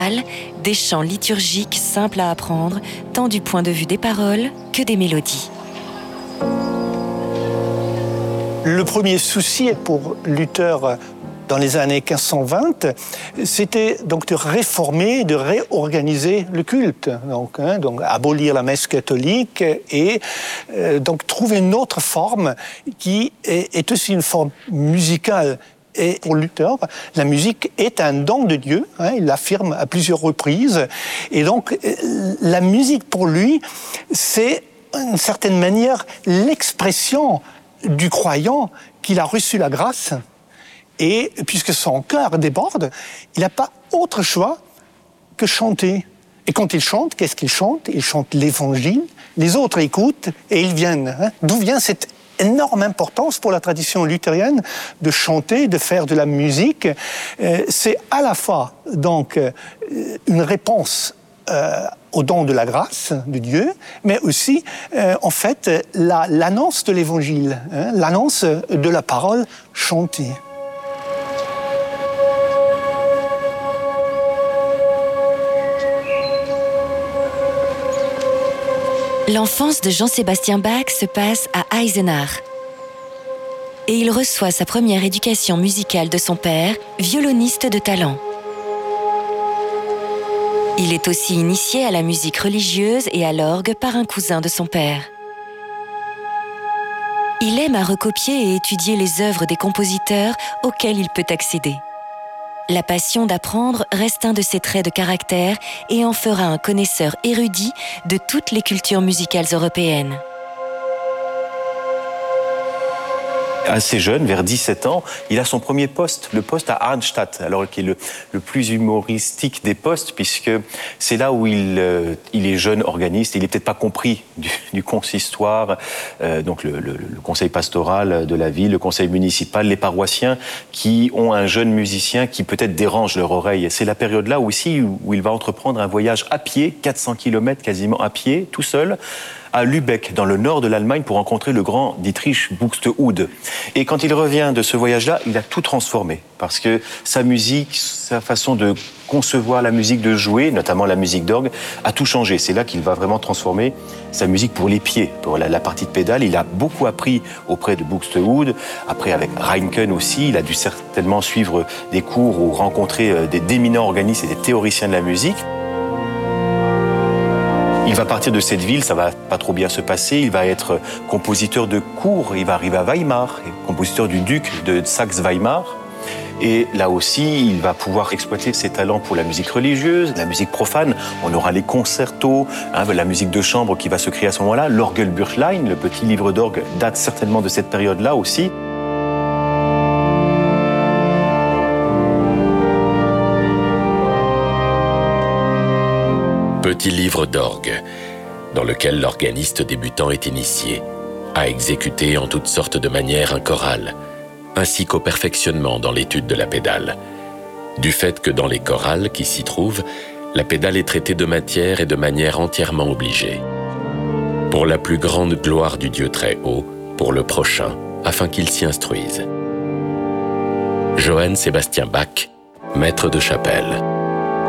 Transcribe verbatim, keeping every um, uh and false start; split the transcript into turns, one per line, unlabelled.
Des chants liturgiques simples à apprendre, tant du point de vue des paroles que des mélodies.
Le premier souci pour Luther dans les années quinze cent vingt, c'était donc de réformer, de réorganiser le culte, donc, hein, donc abolir la messe catholique et euh, donc trouver une autre forme qui est, est aussi une forme musicale. Et pour Luther, la musique est un don de Dieu, hein, il l'affirme à plusieurs reprises. Et donc, la musique pour lui, c'est d'une certaine manière l'expression du croyant qu'il a reçu la grâce. Et puisque son cœur déborde, il n'a pas autre choix que chanter. Et quand il chante, qu'est-ce qu'il chante? Il chante l'Évangile, les autres écoutent et ils viennent. Hein. D'où vient cette énorme importance pour la tradition luthérienne de chanter, de faire de la musique. Euh, c'est à la fois donc euh, une réponse euh, au don de la grâce de Dieu, mais aussi euh, en fait la, l'annonce de l'Évangile, hein, l'annonce de la parole chantée.
L'enfance de Jean-Sébastien Bach se passe à Eisenach. Et il reçoit sa première éducation musicale de son père, violoniste de talent. Il est aussi initié à la musique religieuse et à l'orgue par un cousin de son père. Il aime à recopier et étudier les œuvres des compositeurs auxquels il peut accéder. La passion d'apprendre reste un de ses traits de caractère et en fera un connaisseur érudit de toutes les cultures musicales européennes.
Assez jeune, vers dix-sept ans, il a son premier poste, le poste à Arnstadt, alors qui est le, le plus humoristique des postes, puisque c'est là où il, euh, il est jeune organiste. Il n'est peut-être pas compris du, du consistoire, euh, donc le, le, le conseil pastoral de la ville, le conseil municipal, les paroissiens qui ont un jeune musicien qui peut-être dérange leur oreille. C'est la période là aussi où, où il va entreprendre un voyage à pied, quatre cents kilomètres quasiment à pied, tout seul, à Lübeck, dans le nord de l'Allemagne, pour rencontrer le grand Dietrich Buxtehude. Et quand il revient de ce voyage-là, il a tout transformé, parce que sa musique, sa façon de concevoir la musique, de jouer, notamment la musique d'orgue, a tout changé. C'est là qu'il va vraiment transformer sa musique pour les pieds, pour la, la partie de pédale. Il a beaucoup appris auprès de Buxtehude, après avec Reinken aussi. Il a dû certainement suivre des cours ou rencontrer des d'éminents organistes et des théoriciens de la musique. Il va partir de cette ville, ça va pas trop bien se passer, il va être compositeur de cour, il va arriver à Weimar, compositeur du duc de Saxe-Weimar. Et là aussi, il va pouvoir exploiter ses talents pour la musique religieuse, la musique profane. On aura les concertos, hein, la musique de chambre qui va se créer à ce moment-là. L'Orgelbüchlein, le petit livre d'orgue, date certainement de cette période-là aussi.
Petit livre d'orgue, dans lequel l'organiste débutant est initié à exécuter en toutes sortes de manières un choral, ainsi qu'au perfectionnement dans l'étude de la pédale. Du fait que dans les chorales qui s'y trouvent, la pédale est traitée de matière et de manière entièrement obligée. Pour la plus grande gloire du Dieu très haut, pour le prochain, afin qu'il s'y instruise. Johann Sébastien Bach, maître de chapelle.